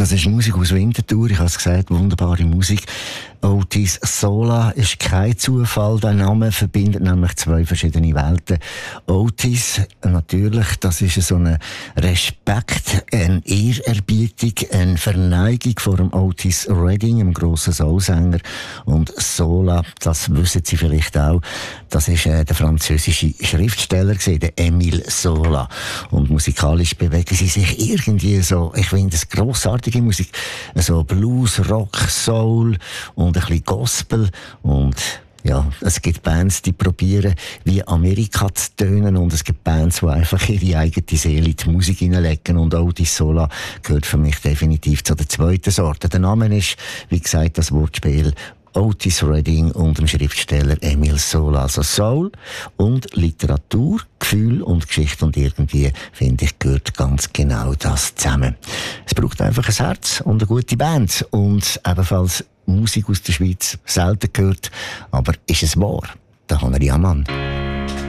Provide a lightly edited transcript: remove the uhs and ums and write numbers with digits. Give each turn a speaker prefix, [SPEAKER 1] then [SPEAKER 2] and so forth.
[SPEAKER 1] Das ist Musik aus Winterthur. Ich habe es gesagt, wunderbare Musik. Otis Sola ist kein Zufall. Der Name verbindet nämlich zwei verschiedene Welten. Otis, natürlich, das ist so ein Respekt, eine Ehrerbietung, eine Verneigung vor dem Otis Redding, dem grossen Soulsänger. Und Sola, das wissen Sie vielleicht auch, das ist der französische Schriftsteller gewesen, der Émile Zola. Und musikalisch bewegen sie sich irgendwie so, ich finde es grossartige Musik, so Blues, Rock, Soul und ein bisschen Gospel. Und ja, es gibt Bands, die probieren, wie Amerika zu tönen, und es gibt Bands, die einfach ihre eigene Seele in die Musik hineinlegen, und Otis Sola gehört für mich definitiv zu der zweiten Sorte. Der Name ist, wie gesagt, das Wortspiel Otis Redding und dem Schriftsteller Émile Zola. Also Soul und Literatur, Gefühl und Geschichte, und irgendwie, finde ich, gehört ganz genau das zusammen. Es braucht einfach ein Herz und eine gute Band, und ebenfalls Musik aus der Schweiz, selten gehört, aber ist es wahr? Der Hanner Jamann.